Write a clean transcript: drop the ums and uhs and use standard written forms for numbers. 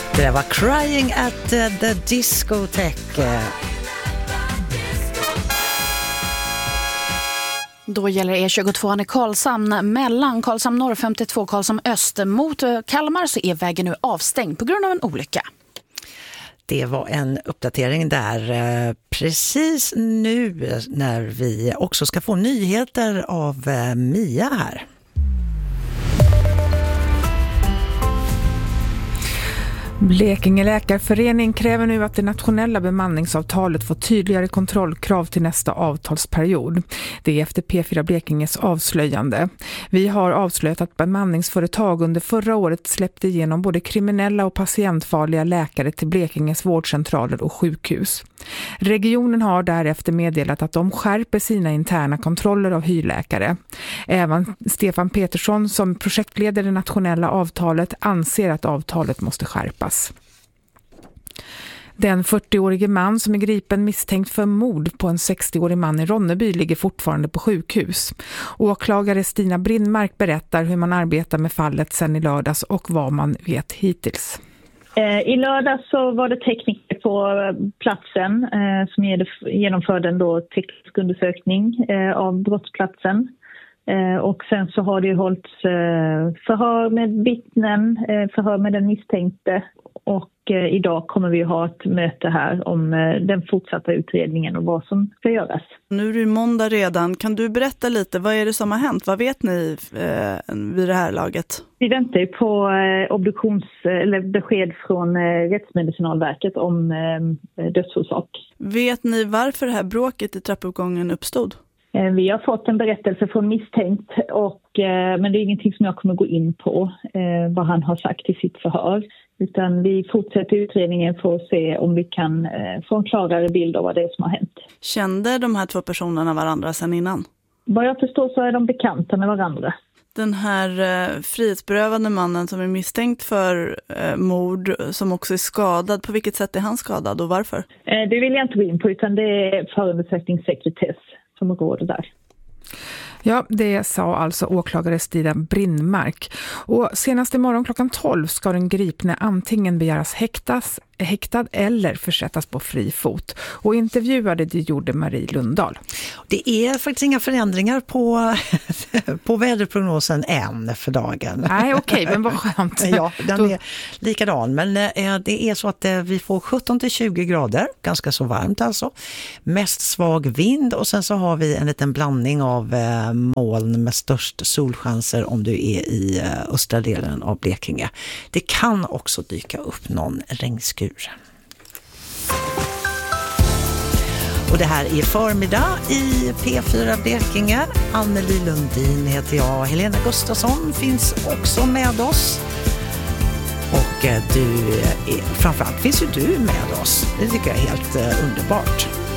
Det var Crying at the Discotheque. Då gäller E22 i Karlshamn mellan Karlshamn norr 52 Karlshamn öster mot Kalmar, så är vägen nu avstängd på grund av en olycka. Det var en uppdatering där precis nu när vi också ska få nyheter av Mia här. Blekinge läkarförening kräver nu att det nationella bemanningsavtalet får tydligare kontrollkrav till nästa avtalsperiod. Det är efter P4 Blekinges avslöjande. Vi har avslöjat att bemanningsföretag under förra året släppte igenom både kriminella och patientfarliga läkare till Blekinges vårdcentraler och sjukhus. Regionen har därefter meddelat att de skärper sina interna kontroller av hyrläkare. Även Stefan Petersson som projektleder det nationella avtalet anser att avtalet måste skärpas. Den 40-årige man som är gripen misstänkt för mord på en 60-årig man i Ronneby ligger fortfarande på sjukhus. Åklagare Stina Brindmark berättar hur man arbetar med fallet sedan i lördags och vad man vet hittills. I lördag så var det tekniker på platsen som genomförde en teknisk undersökning av brottsplatsen. Och sen så har det hållits förhör med vittnen, förhör med den misstänkte. Och idag kommer vi ha ett möte här om den fortsatta utredningen och vad som ska göras. Nu är det måndag redan. Kan du berätta lite, vad är det som har hänt? Vad vet ni vid det här laget? Vi väntar på besked från Rättsmedicinalverket om dödsorsak. Vet ni varför det här bråket i trappuppgången uppstod? Vi har fått en berättelse från misstänkt, men det är ingenting som jag kommer gå in på vad han har sagt i sitt förhör. Utan vi fortsätter utredningen för att se om vi kan få en klarare bild av vad det är som har hänt. Kände de här två personerna varandra sedan innan? Vad jag förstår så är de bekanta med varandra. Den här frihetsberövande mannen som är misstänkt för mord, som också är skadad, på vilket sätt är han skadad och varför? Det vill jag inte gå in på, utan det är förundersökningssekretess som råder där. Ja, det sa alltså åklagare Stina Brindmark. Och senast imorgon klockan 12 ska den gripne antingen begäras häktad eller försättas på fri fot. Och intervjuade det gjorde Marie Lundahl. Det är faktiskt inga förändringar på väderprognosen än för dagen. Nej, okej, men vad skönt. Ja, den är likadan. Men det är så att vi får 17-20 grader, ganska så varmt alltså. Mest svag vind och sen så har vi en liten blandning av moln med störst solchanser om du är i östra delen av Blekinge. Det kan också dyka upp någon regnskur. Och det här är förmiddag i P4 Blekinge. Anneli Lundin heter jag. Helena Gustafsson finns också med oss. Och framförallt finns ju du med oss. Det tycker jag är helt underbart.